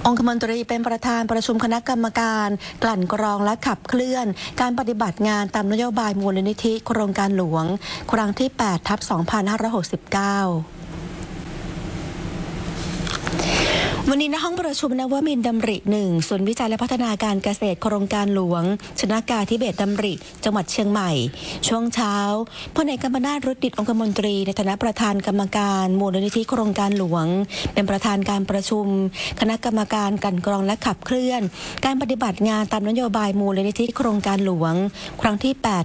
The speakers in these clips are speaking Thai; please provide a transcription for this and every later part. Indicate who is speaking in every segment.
Speaker 1: องคมนตรีเป็นประธานประชุมคณะกรรมการกลั่นกรองและขับเคลื่อนการปฏิบัติงานตามนโยบายมูลนิธิโครงการหลวงครั้งที่ 8/2569 วันนี้ณห้องประชุมนวมินทร์ดำริ 1 ศูนย์วิจัยและพัฒนาการเกษตรโครงการหลวงชนากาธิเบศรดำริจังหวัดเชียงใหม่ช่วงเช้าพลเอกกำมนาถ รุจดิตองคมนตรีในฐานะประธานกรรมการมูลนิธิโครงการหลวงเป็นประธานการประชุมคณะกรรมการกลั่นกรองและขับเคลื่อนการปฏิบัติงานตามนโยบายมูลนิธิโครงการหลวงครั้งที่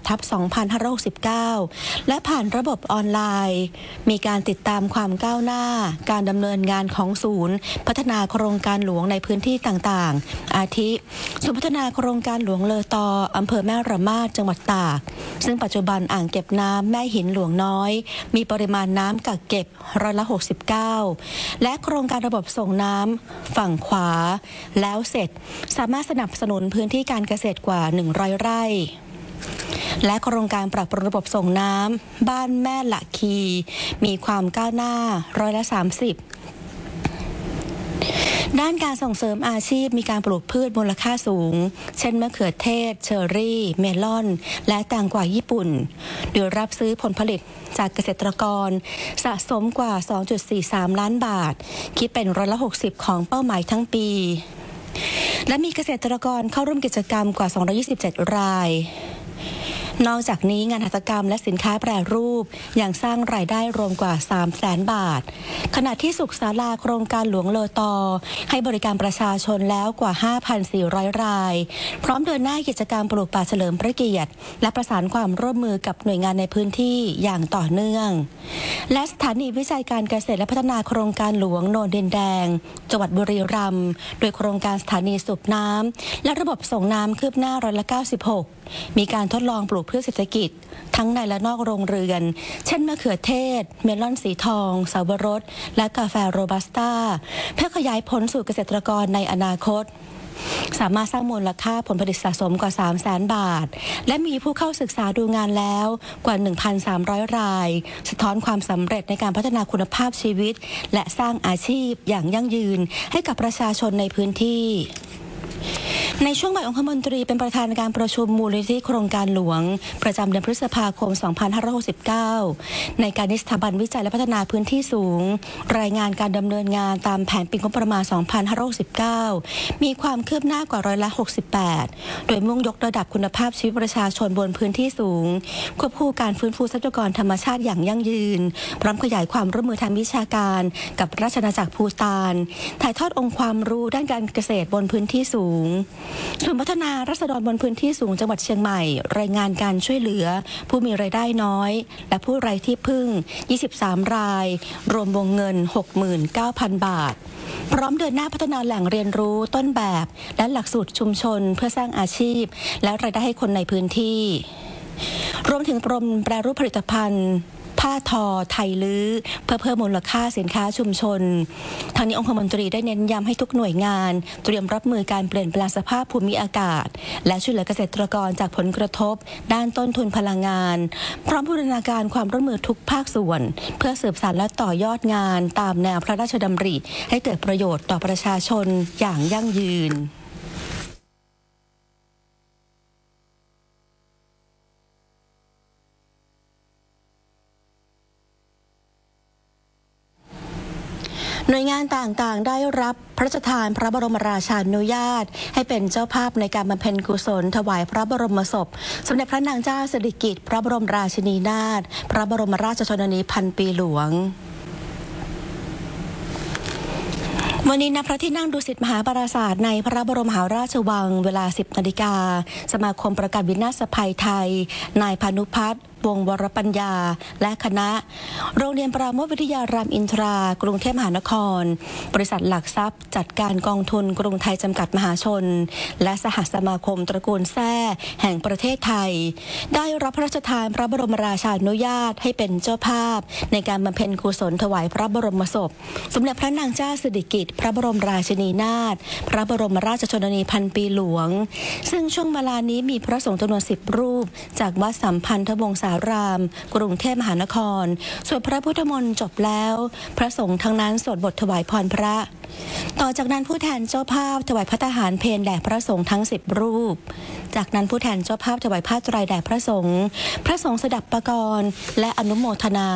Speaker 1: 8/2569 และผ่านระบบออนไลน์มีการติดตามความก้าวหน้าการดำเนินงานของศูนย์พัฒนาโครงการหลวงในพื้นที่ต่างๆอาทิศูนย์พัฒนาโครงการหลวงเลอตออำเภอแม่ระมาดจังหวัดตากซึ่งปัจจุบันอ่างเก็บน้ำแม่หินหลวงน้อยมีปริมาณน้ำกักเก็บ69%และโครงการระบบส่งน้ำฝั่งขวาแล้วเสร็จสามารถสนับสนุนพื้นที่การเกษตรกว่า100 ไร่และโครงการปรับปรุงระบบส่งน้ำบ้านแม่ละคีมีความก้าวหน้า30%ด้านการส่งเสริมอาชีพมีการปลูกพืชมูลค่าสูงเช่นมะเขือเทศเชอร์รี่เมลอนและแตงกวาญี่ปุ่นโดยรับซื้อผลผลิตจากเกษตรกรสะสมกว่า 2.43 ล้านบาทคิดเป็น60%ของเป้าหมายทั้งปีและมีเกษตรกรเข้าร่วมกิจกรรมกว่า227 รายนอกจากนี้งานหัตถกรรมและสินค้าแปรรูปยังสร้างรายได้รวมกว่า 300,000 บาทขณะที่สุขศาลาโครงการหลวงเลอตอให้บริการประชาชนแล้วกว่า 5,400 รายพร้อมเดินหน้ากิจกรรมปลูกป่าเฉลิมพระเกียรติและประสานความร่วมมือกับหน่วยงานในพื้นที่อย่างต่อเนื่องและสถานีวิจัยการเกษตรและพัฒนาโครงการหลวงโนนดินแดงจังหวัดบุรีรัมย์โดยโครงการสถานีสูบน้ำและระบบส่งน้ำคืบหน้า96%มีการทดลองปลูกพืชเศรษฐกิจทั้งในและนอกโรงเรือนเช่นมะเขือเทศเมลอนสีทองเสาวรสและกาแฟโรบัสต้าเพื่อขยายผลสู่เกษตรกรในอนาคตสามารถสร้างมูลค่าผลผลิตสะสมกว่า 300,000 บาทและมีผู้เข้าศึกษาดูงานแล้วกว่า 1,300 รายสะท้อนความสำเร็จในการพัฒนาคุณภาพชีวิตและสร้างอาชีพอย่างยั่งยืนให้กับประชาชนในพื้นที่ในช่วงบ่ายองคมนตรีเป็นประธานการประชุมมูลนิธิโครงการหลวงประจำเดือนพฤษภาคม 2569 ในการนิสถาบันวิจัยและพัฒนาพื้นที่สูงรายงานการดำเนินงานตามแผนปีงบประมาณ 2569 มีความคืบหน้ากว่า68%โดยมุ่งยกระดับคุณภาพชีวิตประชาชนบนพื้นที่สูงควบคู่การฟื้นฟูทรัพยากรธรรมชาติอย่างยั่งยืนพร้อมขยายความร่วมมือทางวิชาการกับราชอาณาจักรภูฏานถ่ายทอดองค์ความรู้ด้านการเกษตรบนพื้นที่สูงส่วนพัฒนาราษฎรบนพื้นที่สูงจังหวัดเชียงใหม่รายงานการช่วยเหลือผู้มีรายได้น้อยและผู้ไร้ที่พึ่ง23 รายรวมวงเงิน 69,000 บาทพร้อมเดินหน้าพัฒนาแหล่งเรียนรู้ต้นแบบและหลักสูตรชุมชนเพื่อสร้างอาชีพและรายได้ให้คนในพื้นที่รวมถึงกรมแปรรูปผลิตภัณฑ์ผ้าทอไทยลื้อเพื่อเพิ่มมูลค่าสินค้าชุมชนทางนี้องคมนตรีได้เน้นย้ำให้ทุกหน่วยงานเตรียมรับมือการเปลี่ยนแปลงสภาพภูมิอากาศและช่วยเหลือเกษตรกรจากผลกระทบด้านต้นทุนพลังงานพร้อมบูรณาการความร่วมมือทุกภาคส่วนเพื่อสืบสานและต่อยอดงานตามแนวพระราชดำริให้เกิดประโยชน์ต่อประชาชนอย่างยั่งยืนหน่วยงานต่างๆได้รับพระราชทานพระบรมราชานุญาตให้เป็นเจ้าภาพในการบำเพ็ญกุศลถวายพระบรมศพสมเด็จพระนางเจ้าสิริกิติ์พระบรมราชินีนาถพระบรมราชชนนีพันปีหลวงวันนี้ณพระที่นั่งดุสิตมหาปราสาทในพระบรมมหาราชวังเวลา 10 นาฬิกาสมาคมประกันวินาศภัยไทยนายพานุพัฒน์วงศ์วรปัญญาและคณะโรงเรียนปราโมทวิทยารามอินทรากรุงเทพมหานครบริษัทหลักทรัพย์จัดการกองทุนกรุงไทยจำกัดมหาชนและสหสมาคมตระกูลแซ่แห่งประเทศไทยได้รับพระราชทานพระบรมราชานุญาตให้เป็นเจ้าภาพในการบำเพ็ญกุศลถวายพระบรมศพสมเด็จพระนางเจ้าสิริกิติ์พระบรมราชินีนาถพระบรมราชชนนีพันปีหลวงซึ่งช่วงเวลานี้มีพระสงฆ์จำนวน10 รูปจากวัดสัมพันธวงศารามกรุงเทพมหานครสวดพระพุทธมนต์จบแล้วพระสงฆ์ทั้งนั้นสวดบทถวายพรพระต่อจากนั้นผู้แทนเจ้าภาพถวายภัตตาหารเพลแด่พระสงฆ์ทั้ง10รูปจากนั้นผู้แทนเจ้าภาพถวายผ้าไตรแด่พระสงฆ์สดับปกรณ์และอนุโมทนา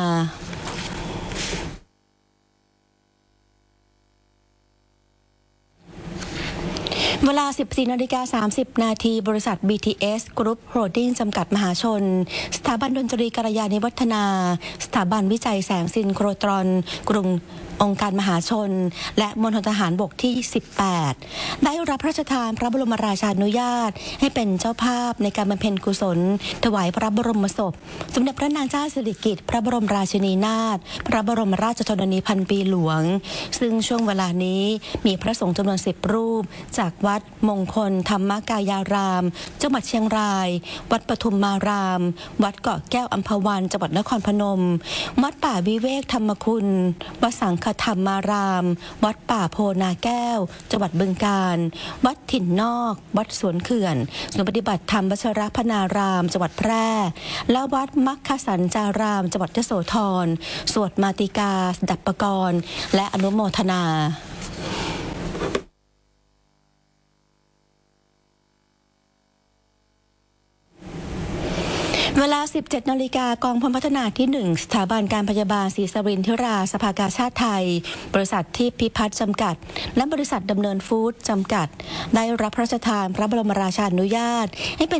Speaker 1: เวลา 14:30 น.บริษัท BTS Group Holding จำกัดมหาชนสถาบันดนตรีกัลยาณิวัฒนาสถาบันวิจัยแสงซินโครตรอนกรุงองค์การมหาชนและมณฑลทหารบกที่ 18 ได้รับพระราชทานพระบรมราชานุญาตให้เป็นเจ้าภาพในการบำเพ็ญกุศลถวายพระบรมศพสมเด็จพระนางเจ้าสิริกิติ์พระบรมราชินีนาถพระบรมราชชนนีพันปีหลวงซึ่งช่วงเวลานี้มีพระสงฆ์จำนวน10รูปจากวัดมงคลธรรมกายารามจังหวัดเชียงรายวัดปทุมมารามวัดเกาะแก้วอัมพวันจังหวัดนครพนมวัดป่าวิเวกธรรมคุณวัดสังฆธรรมารามวัดป่าโพนาแก้วจังหวัดบึงกาฬวัดถิ่นนอกวัดสวนเขื่อนศูนย์ปฏิบัติธรรมวชรพนารามจังหวัดแพร่และวัดมัคคสันจารามจังหวัดยโสธรสวดมาติกาสดับปกรณ์และอนุโมทนาเวลา 17 นาฬิกากองพลพัฒนาที่ 1 สถาบันการพยาบาลศรีสรินทิราสภากาชาติไทยบริษัทที่พิพัฒน์จำกัดและบริษัทดำเนินฟู้ดจำกัดได้รับพระราชทานพระบรมราชานุญาตให้เป็น